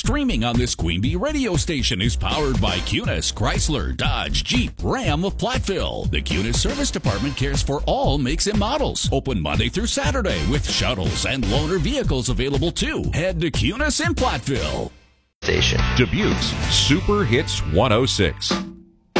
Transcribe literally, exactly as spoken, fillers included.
streaming on this Queen Bee radio station is powered by Cunis, Chrysler, Dodge, Jeep, Ram of Platteville. The Cunis Service Department cares for all makes and models. Open Monday through Saturday with shuttles and loaner vehicles available too. Head to Cunis in Platteville. Station. Dubuque's Super Hits one oh six.